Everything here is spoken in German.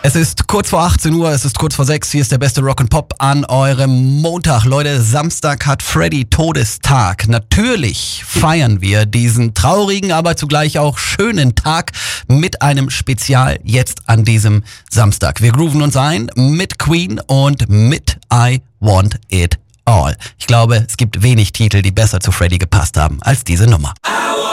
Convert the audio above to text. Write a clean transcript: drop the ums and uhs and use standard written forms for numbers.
Es ist kurz vor 18 Uhr, es ist kurz vor 6. Hier ist der beste Rock'n'Pop an eurem Montag. Leute, Samstag hat Freddy Todestag. Natürlich feiern wir diesen traurigen, aber zugleich auch schönen Tag mit einem Spezial jetzt an diesem Samstag. Wir grooven uns ein mit Queen und mit I Want It All. Ich glaube, es gibt wenig Titel, die besser zu Freddy gepasst haben als diese Nummer.